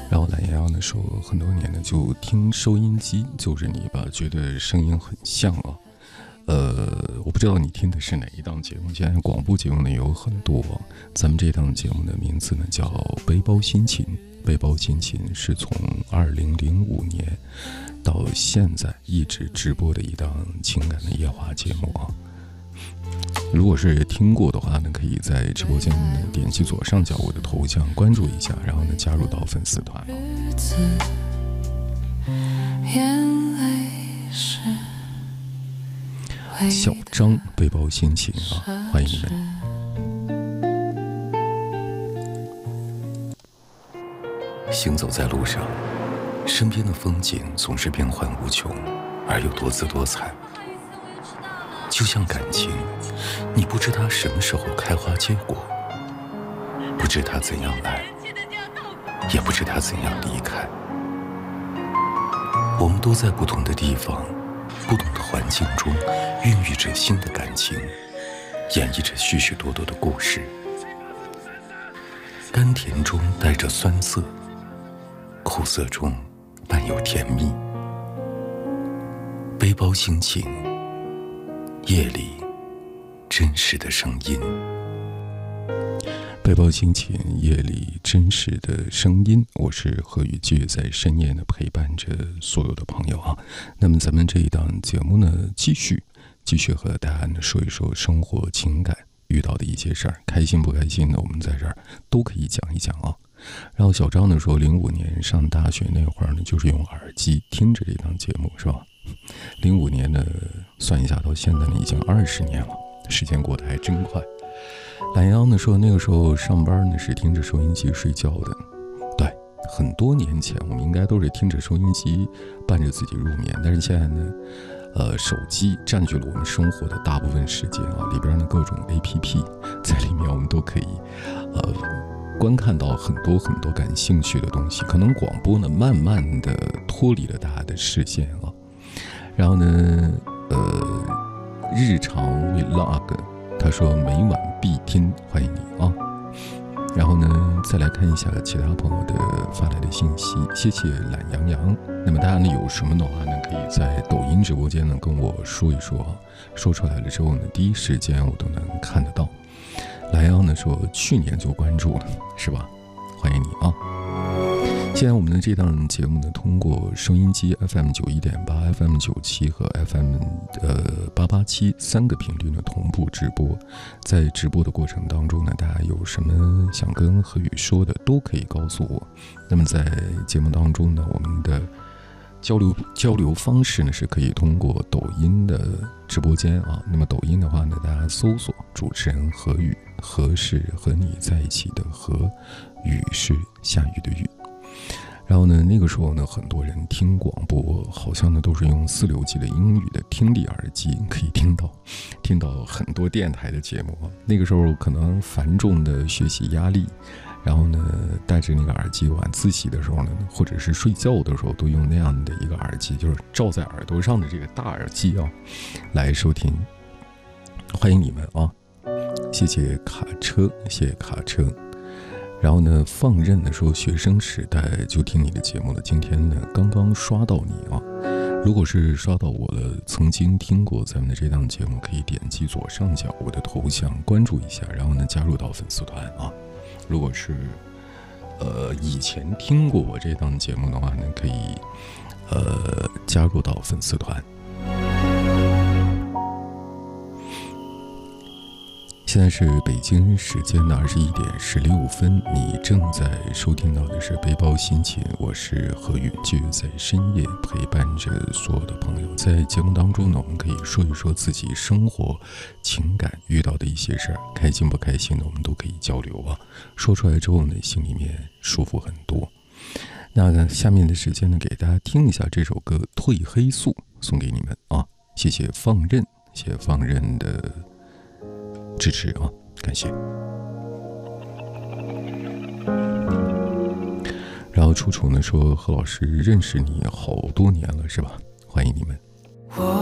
然后懒洋洋的说，很多年呢就听收音机，就是你吧，觉得声音很像啊。我不知道你听的是哪一档节目，现在广播节目呢有很多，咱们这档节目的名字呢叫背包心情。背包心情是从2005年到现在一直直播的一档情感的夜话节目啊。如果是听过的话呢，可以在直播间呢点击左上角我的头像关注一下，然后呢加入到粉丝团啊。小张背包心情啊，欢迎你们。行走在路上，身边的风景总是变幻无穷，而又多姿多彩。就像感情，你不知它什么时候开花结果，不知它怎样来，也不知它怎样离开。我们都在不同的地方，不同的环境中孕育着新的感情，演绎着许许多多的故事。甘甜中带着酸涩，苦涩中伴有甜蜜。背包心情，夜里真实的声音。背包心情，夜里真实的声音。我是何宇剧，在深夜呢陪伴着所有的朋友啊。那么咱们这一档节目呢，继续和大家呢说一说生活情感遇到的一些事儿，开心不开心呢，我们在这儿都可以讲一讲啊。然后小张呢说，05年上大学那会儿呢，就是用耳机听着这档节目，是吧？05年呢，算一下到现在呢，已经20年了，时间过得还真快。懒洋呢说，那个时候上班呢是听着收音机睡觉的。对，很多年前我们应该都是听着收音机伴着自己入眠，但是现在呢，手机占据了我们生活的大部分时间啊，里边呢各种 APP 在里面，我们都可以观看到很多很多感兴趣的东西。可能广播呢慢慢的脱离了大家的视线啊。然后呢日常 vlog 他说每晚必听，欢迎你啊。然后呢再来看一下其他朋友的发来的信息，谢谢懒洋洋。那么大家呢有什么的话呢，可以在抖音直播间呢跟我说一说，说出来了之后呢，第一时间我都能看得到。懒洋呢说去年就关注了，是吧？欢迎你啊。现在我们的这档节目呢，通过收音机 FM91.8、FM97 和 FM887 3个频率呢同步直播。在直播的过程当中呢，大家有什么想跟何宇说的，都可以告诉我。那么在节目当中呢，我们的交流方式呢，是可以通过抖音的直播间啊。那么抖音的话呢，大家搜索主持人何宇，何是和你在一起的何，雨是下雨的雨。然后呢，那个时候呢，很多人听广播好像呢都是用4流级的英语的听力耳机，可以听到很多电台的节目。那个时候可能繁重的学习压力，然后呢带着那个耳机晚自习的时候呢，或者是睡觉的时候，都用那样的一个耳机，就是罩在耳朵上的这个大耳机啊，来收听。欢迎你们啊，谢谢卡车，谢谢卡车。然后呢，放任的说，学生时代就听你的节目了，今天呢刚刚刷到你啊。如果是刷到我了，曾经听过咱们的这档节目，可以点击左上角我的头像关注一下，然后呢加入到粉丝团啊。如果是以前听过我这档节目的话呢，可以加入到粉丝团。现在是北京时间的21:16，你正在收听到的是背包心情，我是何宇剧，在深夜陪伴着所有的朋友。在节目当中呢，我们可以说一说自己生活情感遇到的一些事儿，开心不开心的我们都可以交流啊。说出来之后呢，心里面舒服很多。那下面的时间呢，给大家听一下这首歌《褪黑素》，送给你们啊。谢谢放任，谢谢放任的支持啊，感谢。然后楚楚呢说，何老师认识你好多年了是吧？欢迎你们。